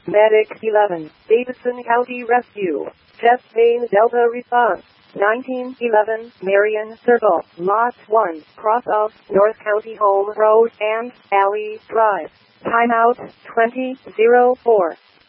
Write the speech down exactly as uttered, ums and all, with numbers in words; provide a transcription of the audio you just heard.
Medic eleven, Davidson County Rescue. Chest vein Delta response. nineteen eleven, Marion Circle, Lot one, cross of North County Home Road and Alley Drive. Timeout twenty oh four.